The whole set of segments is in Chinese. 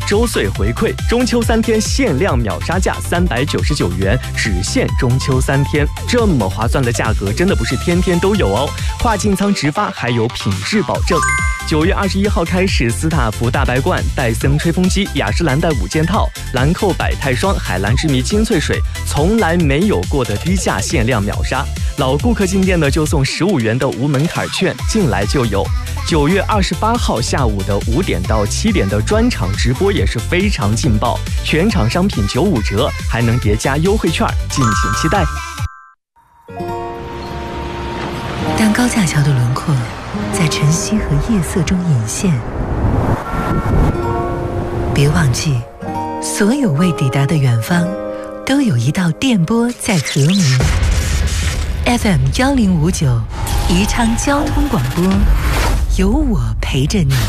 周岁回馈，中秋3天限量秒杀价399元，只限中秋3天。这么划算的价格，真的不是天天都有哦。跨境仓直发，还有品质保证。9月21号开始，斯塔福大白罐、戴森吹风机、雅诗兰黛5件套、兰蔻百泰霜、海蓝之谜精粹水，从来没有过的低价限量秒杀。老顾客进店呢，就送15元的无门槛券，进来就有。9月28号下午的5点到7点的专场直播也是非常劲爆，全场商品95折，还能叠加优惠券，敬请期待。 当高架桥的轮廓在晨曦和夜色中隐现，别忘记，所有未抵达的远方，都有一道电波在和鸣。FM 1059，宜昌交通广播，有我陪着你。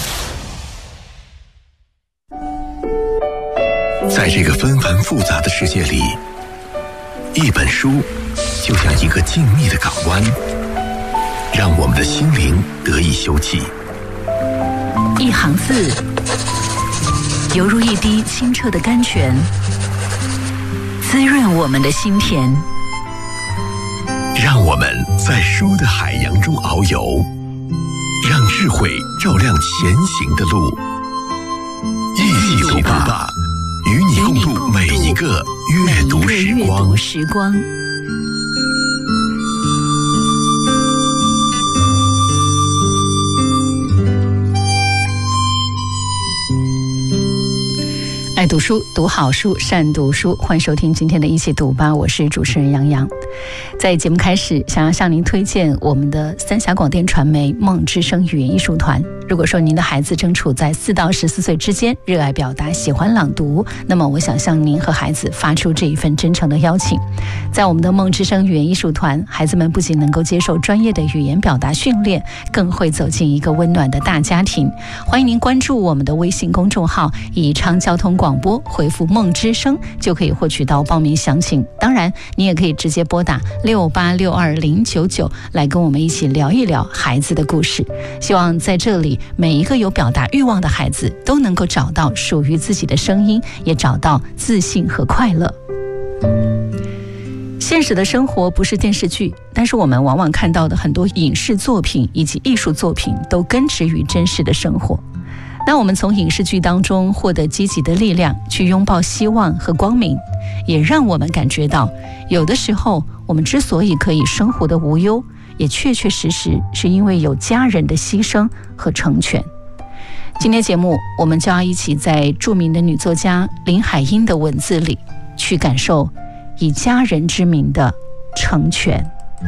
在这个纷繁复杂的世界里，一本书就像一个静谧的港湾，让我们的心灵得以休憩。 一行字，犹如一滴清澈的甘泉，滋润我们的心田。 让我们在书的海洋中遨游，让智慧照亮前行的路。一起读吧，与你共度每一个阅读时光。 爱读书，读好书，善读书。欢迎收听今天的一起读吧，我是主持人杨洋。在节目开始，想要向您推荐我们的三峡广电传媒梦之声语言艺术团。如果说您的孩子正处在4到14岁之间，热爱表达，喜欢朗读，那么我想向您和孩子发出这一份真诚的邀请。在我们的梦之声语言艺术团，孩子们不仅能够接受专业的语言表达训练，更会走进一个温暖的大家庭。欢迎您关注我们的微信公众号宜昌交通广播，回复梦之声就可以获取到报名详情。当然你也可以直接拨打6862099来跟我们一起聊一聊孩子的故事。希望在这里每一个有表达欲望的孩子都能够找到属于自己的声音，也找到自信和快乐。现实的生活不是电视剧，但是我们往往看到的很多影视作品以及艺术作品都根植于真实的生活。当我们从影视剧当中获得积极的力量，去拥抱希望和光明，也让我们感觉到，有的时候我们之所以可以生活的无忧，也确确实实是因为有家人的牺牲和成全。今天节目我们就要一起在著名的女作家林海音的文字里，去感受以家人之名的成全。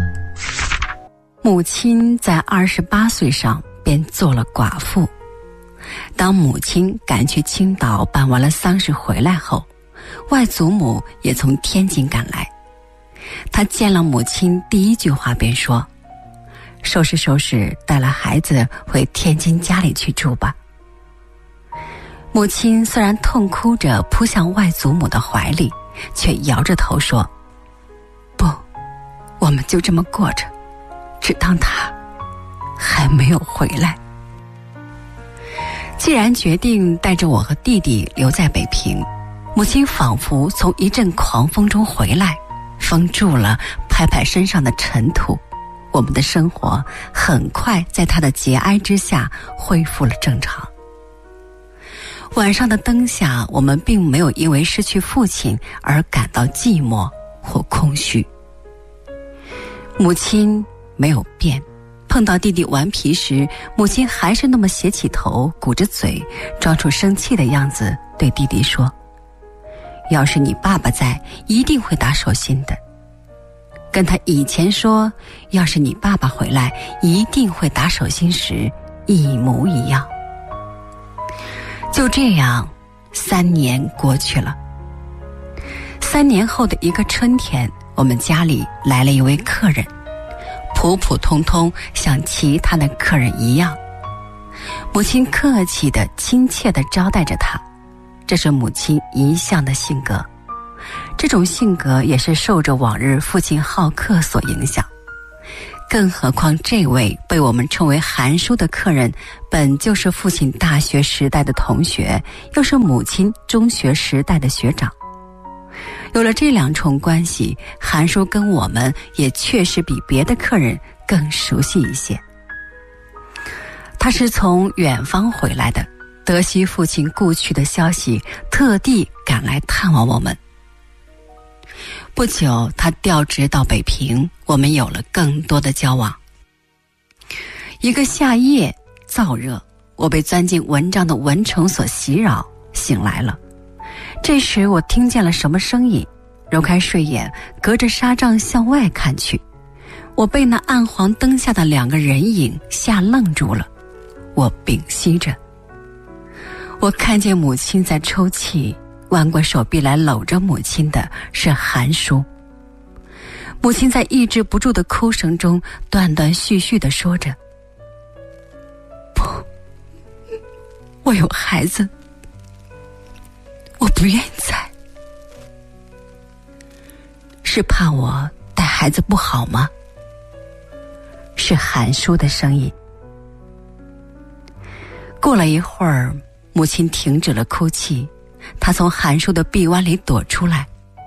母亲在28岁上便做了寡妇。当母亲赶去青岛办完了丧事回来后，外祖母也从天津赶来。她见了母亲，第一句话便说：收拾收拾，带了孩子回天津家里去住吧。母亲虽然痛哭着扑向外祖母的怀里，却摇着头说：不，我们就这么过着，只当他还没有回来。既然决定带着我和弟弟留在北平，母亲仿佛从一阵狂风中回来，风住了，拍拍身上的尘土，我们的生活很快在她的节哀之下恢复了正常。晚上的灯下，我们并没有因为失去父亲而感到寂寞或空虚。母亲没有变，碰到弟弟顽皮时，母亲还是那么斜起头，鼓着嘴，装出生气的样子，对弟弟说：要是你爸爸在，一定会打手心的。跟他以前说要是你爸爸回来一定会打手心时一模一样。就这样3年过去了。3年后的一个春天，我们家里来了一位客人，普普通通，像其他的客人一样。母亲客气的、亲切的招待着他，这是母亲一向的性格。这种性格也是受着往日父亲好客所影响。 更何况这位被我们称为韩叔的客人，本就是父亲大学时代的同学，又是母亲中学时代的学长。有了这两重关系，韩叔跟我们也确实比别的客人更熟悉一些。他是从远方回来的，得悉父亲故去的消息，特地赶来探望我们。不久，他调职到北平，我们有了更多的交往。一个夏夜燥热，我被钻进蚊帐的蚊虫所袭扰，醒来了。这时我听见了什么声音，揉开睡眼，隔着纱帐向外看去，我被那暗黄灯下的两个人影吓愣住了。我屏息着，我看见母亲在抽泣，弯过手臂来搂着母亲的是韩叔。母亲在抑制不住的哭声中断断续续地说着：不，我有孩子，我不愿意再。是怕我带孩子不好吗？是韩叔的声音。过了一会儿，母亲停止了哭泣，她从韩叔的臂弯里躲出来。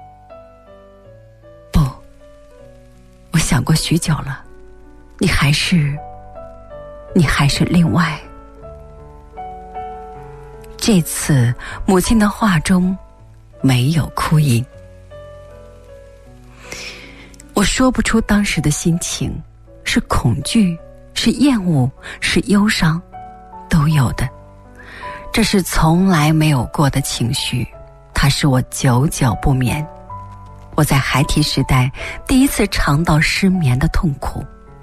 不，我想过许久了，你还是另外。这次母亲的话中没有哭音。我说不出当时的心情，是恐惧，是厌恶，是忧伤，都有的。这是从来没有过的情绪，它使我久久不眠。我在孩提时代第一次尝到失眠的痛苦。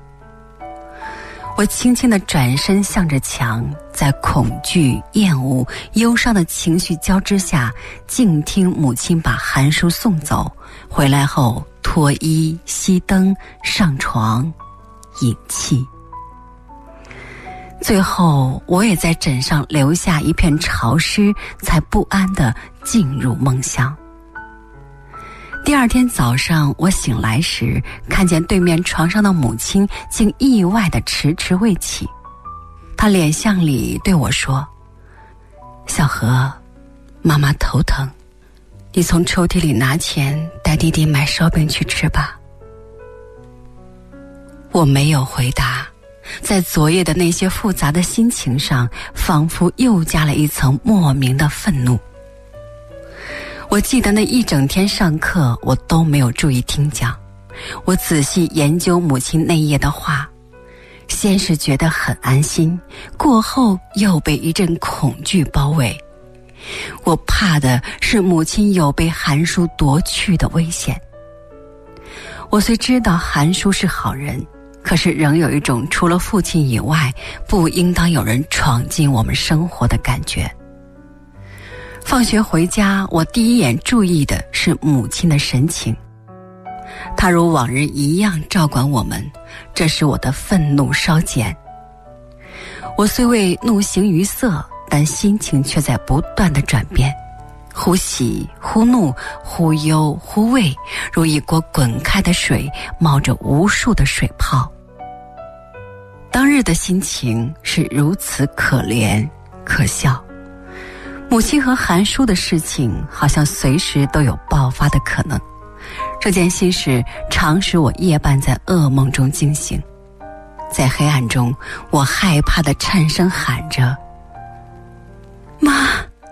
我轻轻地转身向着墙，在恐惧、厌恶、忧伤的情绪交织下，静听母亲把韩叔送走，回来后脱衣、熄灯、上床、饮气。最后我也在枕上留下一片潮湿，才不安地进入梦乡。第二天早上我醒来时，看见对面床上的母亲竟意外地迟迟未起。她脸相里对我说：小何，妈妈头疼，你从抽屉里拿钱带弟弟买烧饼去吃吧。我没有回答，在昨夜的那些复杂的心情上，仿佛又加了一层莫名的愤怒。我记得那一整天上课我都没有注意听讲，我仔细研究母亲那夜的话，先是觉得很安心，过后又被一阵恐惧包围。我怕的是母亲有被韩叔夺去的危险。我虽知道韩叔是好人，可是仍有一种除了父亲以外，不应当有人闯进我们生活的感觉。放学回家，我第一眼注意的是母亲的神情。她如往日一样照管我们，这使我的愤怒稍减。我虽未怒形于色，但心情却在不断的转变，忽喜忽怒，忽忧忽畏，如一锅滚开的水，冒着无数的水泡。当日的心情是如此可怜可笑。母亲和韩叔的事情好像随时都有爆发的可能，这件心事常使我夜半在噩梦中惊醒。在黑暗中，我害怕地颤声喊着妈。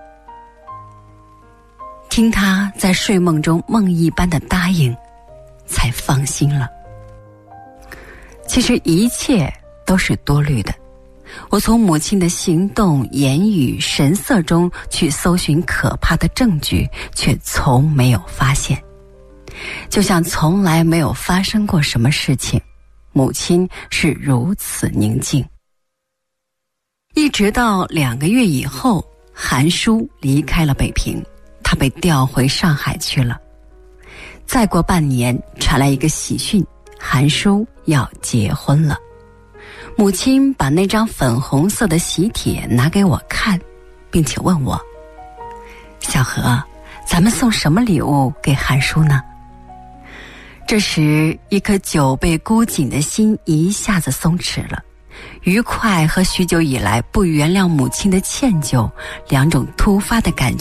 听他在睡梦中梦一般的答应，才放心了。其实一切都是多虑的。我从母亲的行动、言语、神色中去搜寻可怕的证据，却从没有发现。就像从来没有发生过什么事情，母亲是如此宁静。一直到2个月以后，韩叔离开了北平，他被调回上海去了。再过半年，传来一个喜讯，韩叔要结婚了。母亲把那张粉红色的喜帖拿给我看，并且问我：小何，咱们送什么礼物给韩叔呢？ 这时，一颗久被箍紧的心一下子松弛了。愉快和许久以来不原谅母亲的歉疚，两种突发的感觉